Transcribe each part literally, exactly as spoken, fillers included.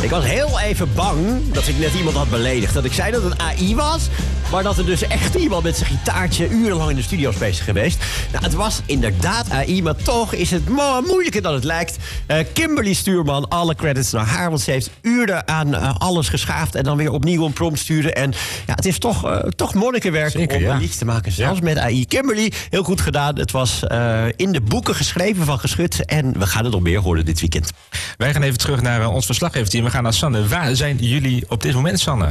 Ik was heel even bang dat ik net iemand had beledigd. Dat ik zei dat het A I was, maar dat er dus echt iemand met zijn gitaartje urenlang in de studio is bezig geweest. Nou, het was inderdaad A I, maar toch is het mo- moeilijker dan het lijkt. Uh, Kimberly Stuurman, alle credits naar haar, want ze heeft uren aan uh, alles geschaafd en dan weer opnieuw een prompt sturen. En ja, het is toch, uh, toch monnikenwerk Zeker, om ja. een liedje te maken, zelfs ja. met A I. Kimberly, heel goed gedaan. Het was uh, in de boeken geschreven van Geschut en we gaan het nog meer horen dit weekend. Wij gaan even terug naar uh, ons verslaggeverteam. We gaan naar Sanne. Waar zijn jullie op dit moment, Sanne?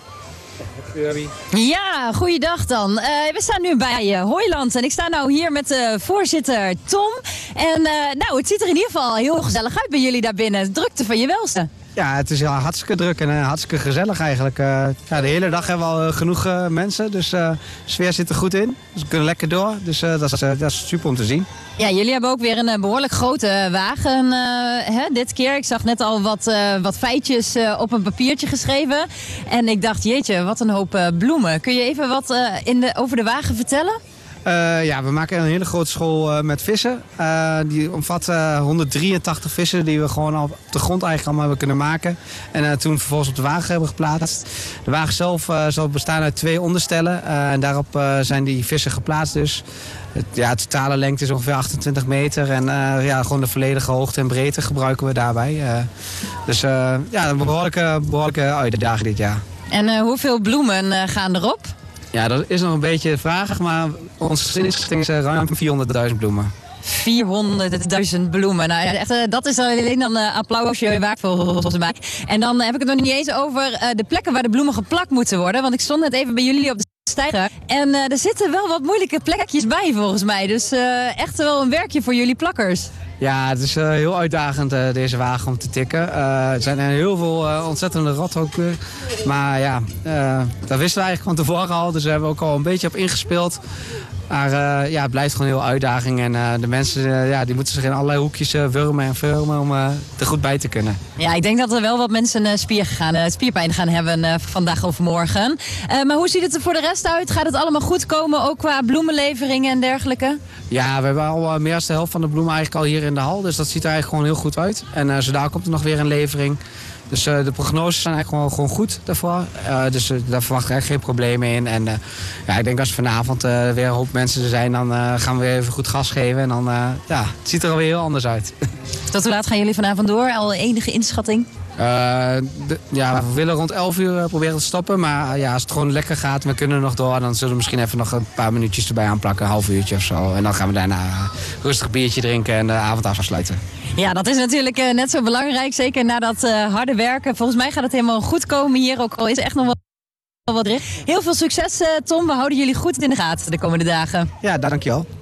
Ja, goeiedag dan. Uh, we staan nu bij uh, Hooiland en ik sta nou hier met de uh, voorzitter Tom. En uh, nou, het ziet er in ieder geval heel gezellig uit bij jullie daar binnen. Drukte van je welste. Ja, het is ja, hartstikke druk en uh, hartstikke gezellig eigenlijk. Uh, ja, de hele dag hebben we al uh, genoeg uh, mensen, dus uh, de sfeer zit er goed in. Dus we kunnen lekker door, dus uh, dat, is, uh, dat is super om te zien. Ja, jullie hebben ook weer een uh, behoorlijk grote wagen uh, hè, dit keer. Ik zag net al wat, uh, wat feitjes uh, op een papiertje geschreven. En ik dacht, jeetje, wat een hoop uh, bloemen. Kun je even wat uh, in de, over de wagen vertellen? Uh, ja, we maken een hele grote school uh, met vissen. Uh, die omvat uh, honderdrieëntachtig vissen die we gewoon op de grond eigenlijk allemaal hebben kunnen maken. En uh, toen vervolgens op de wagen hebben geplaatst. De wagen zelf uh, zal bestaan uit twee onderstellen. Uh, en daarop uh, zijn die vissen geplaatst dus. Het, ja, de totale lengte is ongeveer achtentwintig meter. En uh, ja, gewoon de volledige hoogte en breedte gebruiken we daarbij. Uh, dus uh, ja, een behoorlijke, behoorlijke uitdaging dit jaar. En uh, hoeveel bloemen uh, gaan erop? Ja, dat is nog een beetje de vraag, maar onze gezinsstichting is ruim vierhonderdduizend bloemen. vierhonderdduizend bloemen. Nou, echt, uh, dat is alleen dan een uh, applausje waard volgens mij. En dan uh, heb ik het nog niet eens over uh, de plekken waar de bloemen geplakt moeten worden. Want ik stond net even bij jullie op de steiger. En uh, er zitten wel wat moeilijke plekjes bij volgens mij. Dus uh, echt wel een werkje voor jullie plakkers. Ja, het is uh, heel uitdagend uh, deze wagen om te tikken. Uh, er zijn heel veel uh, ontzettende rothokken. Maar ja, uh, dat wisten we eigenlijk van tevoren al. Dus daar hebben we ook al een beetje op ingespeeld. Maar uh, ja, het blijft gewoon een heel uitdaging. En uh, de mensen uh, ja, die moeten zich in allerlei hoekjes uh, wurmen en filmen om uh, er goed bij te kunnen. Ja, ik denk dat er wel wat mensen uh, spier gaan, uh, spierpijn gaan hebben uh, vandaag of morgen. Uh, maar hoe ziet het er voor de rest uit? Gaat het allemaal goed komen, ook qua bloemenleveringen en dergelijke? Ja, we hebben al uh, meer dan de helft van de bloemen eigenlijk al hier in de hal. Dus dat ziet er eigenlijk gewoon heel goed uit. En uh, zo daar komt er nog weer een levering. Dus uh, de prognoses zijn eigenlijk gewoon, gewoon goed daarvoor. Uh, dus uh, daar verwacht ik eigenlijk geen problemen in. En uh, ja, ik denk als vanavond uh, weer een hoop mensen er zijn, dan uh, gaan we weer even goed gas geven. En dan uh, ja, het ziet er alweer heel anders uit. Tot hoe laat gaan jullie vanavond door? Al enige inschatting? Uh, de, ja, we willen rond elf uur uh, proberen te stoppen. Maar uh, ja, als het gewoon lekker gaat en we kunnen nog door, dan zullen we misschien even nog een paar minuutjes erbij aanplakken. Een half uurtje of zo. En dan gaan we daarna uh, rustig biertje drinken en de avond afsluiten. Ja, dat is natuurlijk uh, net zo belangrijk. Zeker na dat uh, harde werken. Volgens mij gaat het helemaal goed komen hier. Ook al is er echt nog wel wat richt. Heel veel succes, uh, Tom. We houden jullie goed in de gaten de komende dagen. Ja, dankjewel.